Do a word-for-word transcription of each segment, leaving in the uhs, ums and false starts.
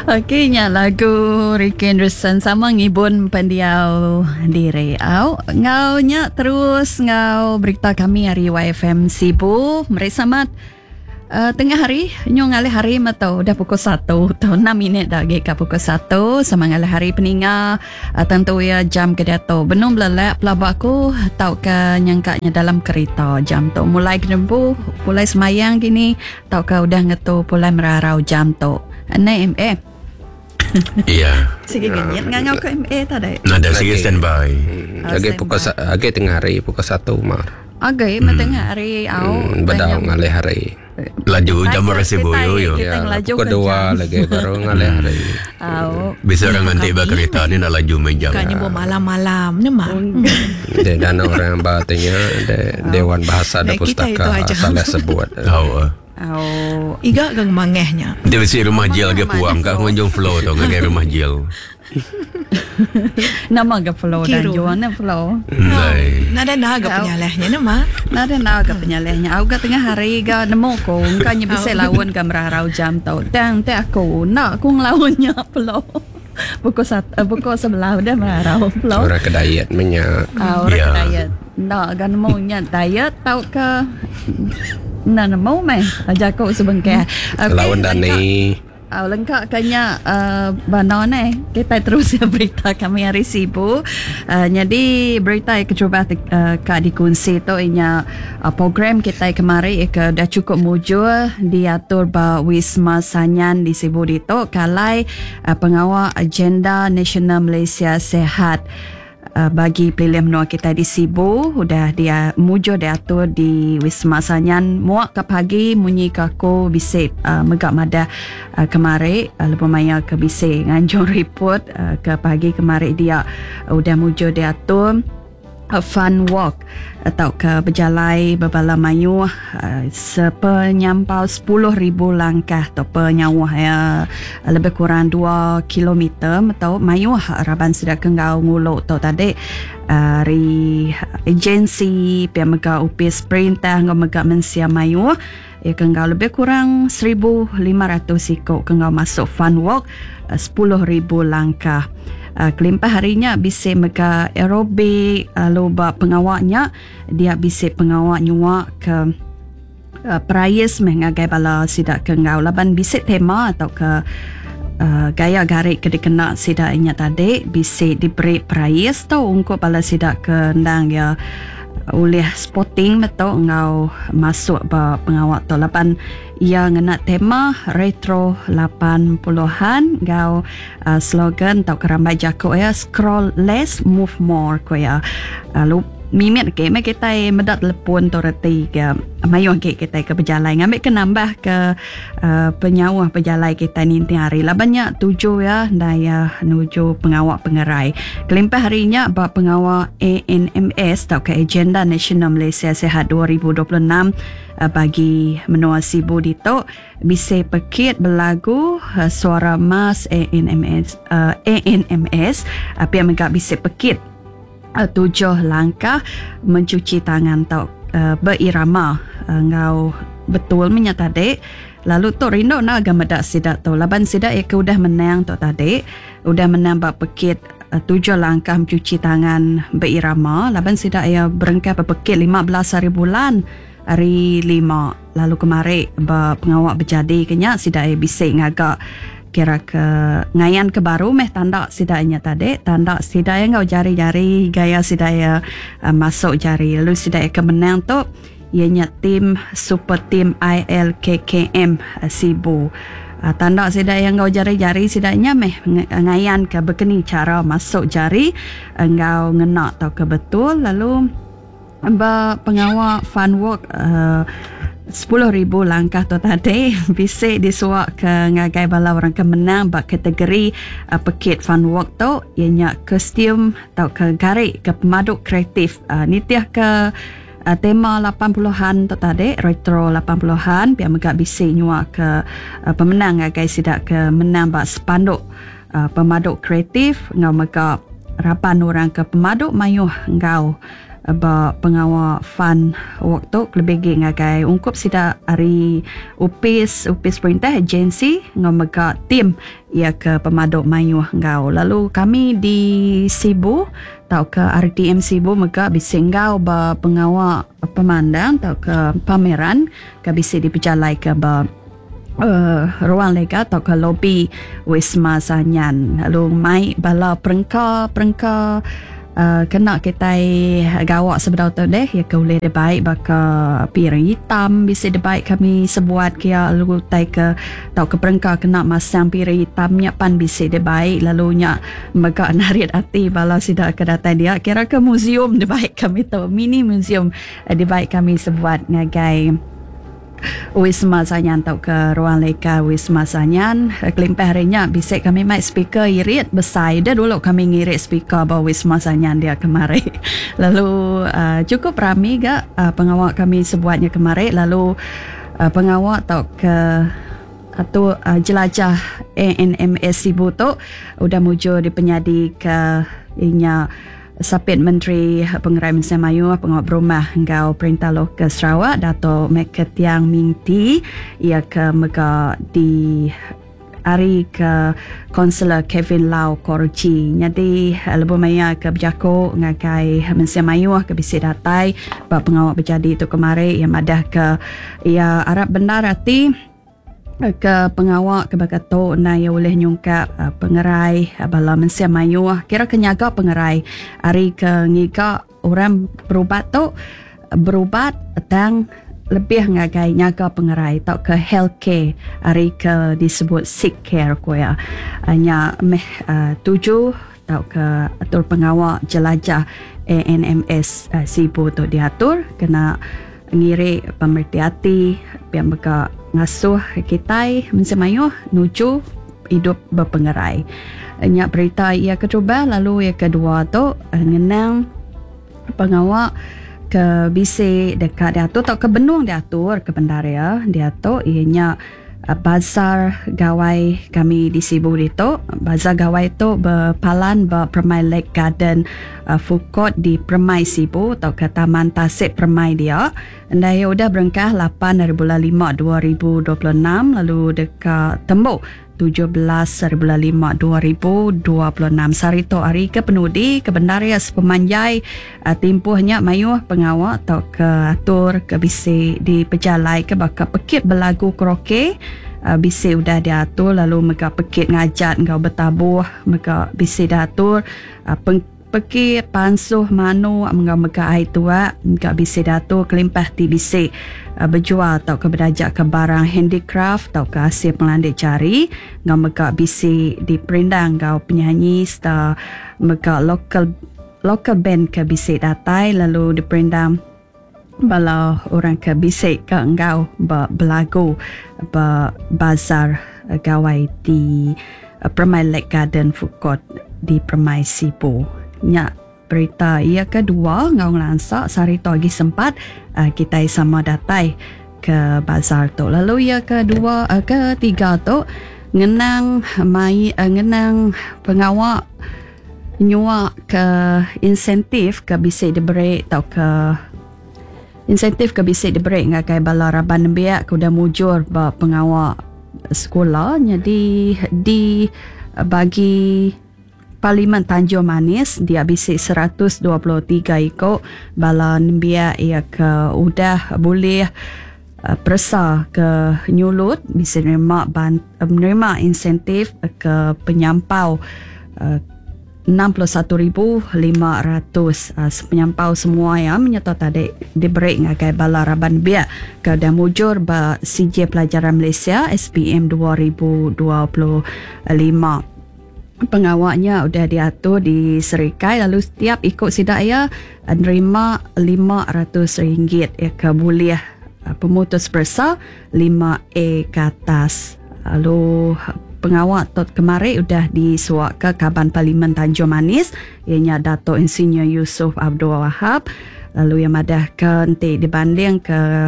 Okey, nya lagu Ricky Anderson sama ngibun pendiau di Riau. Ngau nya terus ngau berita kami hari Y F M Sibu. Mereka samat uh, tengah hari nyo ngalih hari matau dah pukul satu tau enam minit dah ke pukul satu sama ngalih hari peninga uh, tentu ya jam kedato benung belak pelabaku tau ke nyangkanya dalam kereta jam tu mulai kenembu mulai semayang gini tau ke udah ngetu mulai merarau jam tu anai M A. Iya. Sige ganyan ngangau ke M A tadi. Nada sige standby. Lagi pukul lagi tengah hari pukul satu mar. Agak hmm. tengah hari au hmm, badau ngalih hari. Laju jam resibu yo yo. Ya, pukul dua lagi baru ngalih hari. Au. Bisa orang nanti ba kereta ni nak laju menjam. Kan ibu malam-malam ni mah. De dan orang batanya de Dewan Bahasa dan Pustaka salah sebut. Tahu. Oh, iga gang mangehnya. Dia mesti rumah jil ke puang kak ngonjong flow tu ngage rumah jil. Nama ke flow dan jual na flow. Lai. Nada naga penyalahnya nama. Nada naga penyalahnya. Aku kat tengah hari ga nemu ko kanya bisa lawan ke merarau jam tau. Tang te aku nak ku nglawannya flow. Pukul satu, pukul sebelah udah merarau flow. Orang kedayat menyak. Ah, orang kedayat. Nak ga nemu nya diet tau ke Nah, mau meh ajak kau sebengkeh. Lawan Dani. Aw lengkap kanya uh, banon eh. Kita terus berita kami hari Sibu. Uh, jadi berita yang cuba uh, ka dikunci tu inya uh, program kita kemarin ke dah cukup mujur diatur ba Wisma Sanyan di Sibu dito kalai uh, pengawal agenda Nasional Malaysia Sehat. Uh, bagi pilihan menua kita di Sibu udah dia mujur diatur di Wisma Sanyan muak ke pagi munyi kaku bisik uh, megak madah uh, kemari uh, lepas maya ke bisik nganjung report uh, ke pagi kemari dia uh, udah mujur diatur uh, fun walk atau ke berjalai berbala mayu uh, sepenyampau sepuluh ribu langkah atau penyawah ya uh, lebih kurang dua kilometer atau mayu harapan sudah kenggau nguluk tu tadi uh, ri agensi pihak mega U P S perintah ngau mega mensia mayu ya kenggau lebih kurang seribu lima ratus ikut kenggau masuk fun walk uh, sepuluh ribu langkah. Uh, kelimpah harinya bisa mega aerobik uh, loba pengawaknya dia bisa pengawak nyuak ke uh, prize mengagai bala sidak ke ngau laban bisa tema atau ke uh, gaya garik ke dikena sidak ingat tadi bisa diberi prize tau untuk bala sidak ke ndang ya oleh spotting betul ngau masuk ba pengawak tu lapan ia ngena tema retro lapan puluhan ngau uh, slogan tau kerambai jako ya scroll less move more ko ya lalu mimit ke me kita medat lepon tu reti ke mayu ke kita ke berjalan ngambil ke nambah ke uh, penyawah berjalan kita ni hari lah banyak tujuh ya daya nuju pengawak pengerai kelimpah harinya ba pengawak A N M S tau ke agenda Nasional Malaysia Sehat dua ribu dua puluh enam uh, bagi menua Sibu dito bisa pekit berlagu uh, suara mas A N M S uh, A N M S apa yang megak bisa pekit Uh, tujuh langkah mencuci tangan tau uh, berirama uh, ngau betul menyata dek lalu tu rindu nak agak medak sidak tu laban sidak ya ke udah menang tu tadi udah menang bak pekit uh, tujuh langkah mencuci tangan berirama laban sidak ya berengkap pekit lima belas hari bulan hari lima lalu kemarin ba pengawak berjadi kenya sidak ya bisik ngagak kira ke ngayan ke baru meh tanda sidanya tadi tanda sidaya ngau jari-jari gaya sidaya uh, masuk jari lalu sidaya kemenang tu ianya tim super team I L K K M uh, Sibu uh, tanda sidaya ngau jari-jari sidanya meh ngayan ke begini cara masuk jari uh, ngau ngena tau ke betul lalu ba pengawal fun walk uh, sepuluh ribu langkah tu tadi bisa disuak ke ngagai bala orang kemenang bak kategori uh, pekit fun walk tu ianya kostum atau ke garik ke pemaduk kreatif uh, nitiah ke uh, tema lapan puluhan tu tadi retro lapan puluhan biar megak bisa nyuak ke uh, pemenang ngagai sidak ke menang bak sepanduk uh, pemaduk kreatif ngau megak rapan orang ke pemaduk mayuh ngau ba pengawal fan waktu lebih ngagai ungkup sida hari upis upis perintah agensi ngomega tim ia ke pemadok mayuh ngau. Lalu kami di Sibu tau ke R T M Sibu mega bisingau ba pengawal pemandang tau ke pameran ke bisi dipejalai ke ba Uh, ruang lega atau ke lobi Wisma Sanyan. Lalu mai bala perengka-perengka uh, kena kita gawak sebenar tu deh ya ke boleh debaik baka piring hitam bisa debaik kami sebuat kia lalu tai ke tau ke perengka kena masang piring hitamnya pan bisa debaik lalu nya mega narit hati bala sida ke datang dia kira ke museum debaik kami tu mini museum uh, debaik kami sebuat ngagai Wisma Sanyan tau ke ruang leka Wisma Sanyan. Kelimpah harinya bisik kami mai speaker irit besar dah dulu kami ngirit speaker bawa Wisma Sanyan dia kemarin. Lalu uh, cukup ramai gak uh, pengawal kami sebuatnya kemarin. Lalu uh, pengawal tau ke atau uh, jelajah A N M S Sibu tu udah muncul di penyadi ke inya Sapit Menteri Pengerai Malaysia Melayu Pengawal Berumah Engkau Perintah Lokal Sarawak Dato' Meketiang Mingti ia ke mega di hari ke Konselor Kevin Lau Koruci. Jadi lebih maya ke berjako ngakai Malaysia Melayu ke bisi datai bab pengawal berjadi itu kemarin yang ada ke ia Arab benar hati ke pengawal ke bakato na ia boleh nyungkap uh, pengerai uh, bala Malaysia Melayu kira kenyaga pengerai hari ke ngiga orang berubat tu berubat tang lebih ngagai nyaga pengerai tau ke healthcare hari ke disebut sick care ko ya hanya meh uh, tujuh tau ke atur pengawal jelajah A N M S uh, Sibu tu diatur kena ngiri pemerhati hati biar mereka ngasuh kita Malaysia Melayu nuju hidup berpengerai. Nyak berita ia kedua lalu yang kedua tu ngenang pengawal ke bisi dekat diatur atau ke benung diatur ke bendaria diatur ianya bazar gawai kami di Sibu itu. Bazar gawai itu berpalan ber Permai Lake Garden uh, food court di Permai Sibu atau ke Taman Tasik Permai dia. Dan ia sudah berengkah lapan dari bulan lima dua ribu dua puluh enam lalu dekat tembok tujuh belas dari bulan lima dua ribu dua puluh enam. Sarito hari ke penudi ke bendaria sepemanjai uh, timpuhnya mayuh pengawal atau ke atur ke bisi di pejalai ke bakal pekit berlagu karaoke. Uh, bisi udah diatur lalu mereka pekit ngajat engkau bertabuh mereka bisi diatur uh, peng Peki pansuh manu mengau mega ai tua mega bisi datu kelimpah ti bisi uh, berjual atau ke berdajak ke barang handicraft atau ke hasil pelandik cari ngau mega bisi di perindang ngau penyanyi sta mega local local band ke bisi datai lalu di perindang bala orang ke bisi ke engkau berlagu ber bazar uh, gawai di uh, Permai Lake Garden Food Court di Permai Sibu. Nya berita ia kedua ngau lansak sari togi sempat uh, kita sama datai ke bazar tu. Lalu ia kedua uh, ketiga tu ngenang mai uh, ngenang pengawal nyua ke insentif ke bisi diberi atau ke insentif ke bisi diberi ngakai bala raban biak kuda mujur ba pengawal sekolah jadi di uh, bagi Parlimen Tanjung Manis dia bisi seratus dua puluh tiga ikut bala nembia ia ke udah boleh uh, persa ke nyulut bisa menerima ban, uh, menerima insentif ke penyampau uh, enam puluh satu ribu lima ratus uh, penyampau semua yang menyerta tadi diberi ngagai bala raban biak ke dan mujur ba C J Pelajaran Malaysia S P M dua ribu dua puluh lima. Pengawalnya sudah diatur di Serikai lalu setiap ikut sidak ia menerima lima ratus ringgit ya ke boleh pemutus persa lima A ke atas. Lalu pengawal tot kemarin sudah disuak ke Kaban Parlimen Tanjung Manis ianya Dato' Insinyur Yusof Abdul Wahab lalu yang ada ke nanti dibanding ke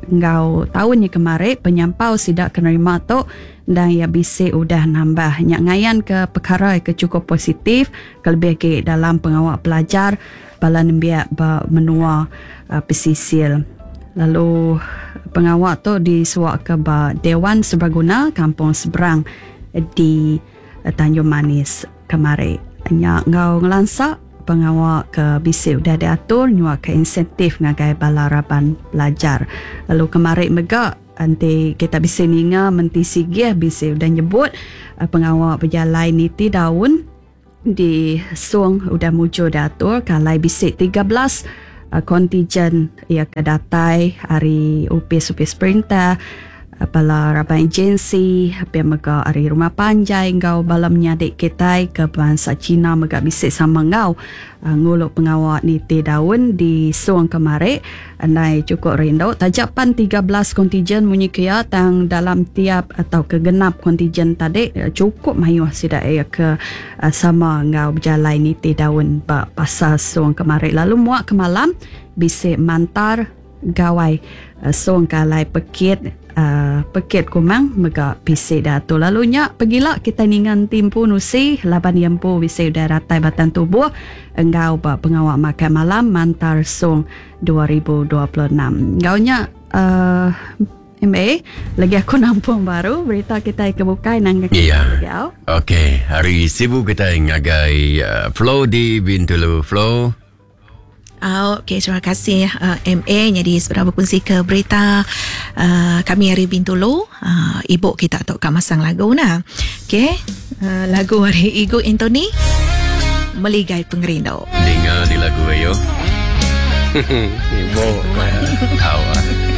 ngau tahun ni kemarin penyampau sidak kenerima tu dan ia bisik udah nambah nyak ngayan ke perkara ke cukup positif kelebih ke dalam pengawal pelajar bala nembiak ba menua uh, pesisir. Lalu pengawal tu disuak ke ba Dewan Serbaguna Kampung Seberang di uh, Tanjung Manis kemarin. Nyak ngau ngelansak pengawal ke bisik udah diatur nyuak ke insentif ngagai bala raban pelajar. Lalu kemarin megak nanti kita bisa ninga menti sigih bisa udah nyebut uh, pengawal berjalan niti daun di Suang udah muncul diatur kalai bisik tiga belas uh, kontijen ia kedatai hari upis-upis perintah bala raban agensi apa mega hari rumah panjai ngau balam nyadik kita ke bangsa Cina mega bisik sama ngau uh, nguluk pengawal niti daun di Suang kemarin andai cukup rindu tajapan tiga belas kontijen munyi kia tang dalam tiap atau kegenap kontijen tadi uh, cukup mayuh sidak ia ke uh, sama ngau berjalan niti daun ba pasal Suang kemarin. Lalu muak ke malam bisik mantar gawai uh, Suang kalai pekit Uh, pekit kumang mega bisik dah tu. Lalunya pergilah kita ningan timpu nusi laban yampu bisik dah ratai batan tubuh engau ba pengawal makan malam Mantar Song dua ribu dua puluh enam. Engaunya uh, M A lagi aku nampung baru berita kita kebukai nang iya. Okey, hari sibuk kita ngagai uh, Flow di Bintulu Flow. Oh, okay, terima kasih uh, M A. Jadi sebenarnya berkongsi ke berita uh, kami hari Bintulu. Uh, ibu kita tok kat masang lagu nah. Okay, uh, lagu hari Igu Anthony Meligai Pengerindu. Dengar di lagu ayo. Ibu. Tahu.